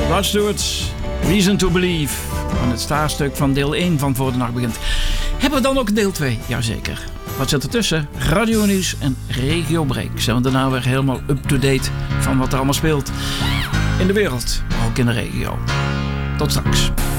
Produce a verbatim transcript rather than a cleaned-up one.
Rod Stewart's Reason to Believe. Van het staarstuk van deel één van Voor de Nacht Begint. Hebben we dan ook deel twee? Jazeker. Wat zit ertussen? Radio Nieuws en Regio Break. Zijn we daarna weer helemaal up-to-date van wat er allemaal speelt. In de wereld, maar ook in de regio. Tot straks.